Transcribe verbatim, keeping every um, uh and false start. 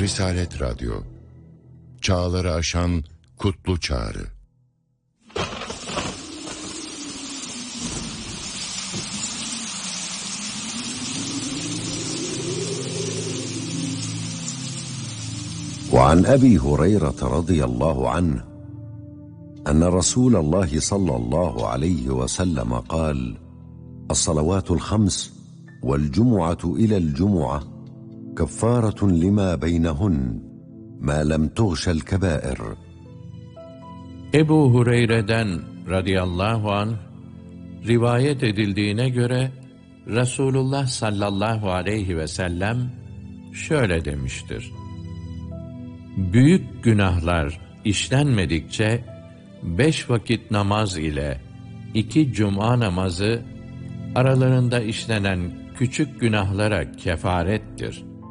Risalet Radyo, çağları aşan kutlu çağrı. وعن أبي هريرة رضي الله عنه أن رسول الله صلى الله عليه وسلم قال: الصلوات الخمس والجمعة إلى الجمعة كفارة لما بينهن ما لم تغش الكبائر. Ebu Hureyre'den radıyallahu anh rivayet edildiğine göre Resulullah sallallahu aleyhi ve sellem şöyle demiştir: büyük günahlar işlenmedikçe beş vakit namaz ile iki cuma namazı aralarında işlenen küçük günahlara kefarettir.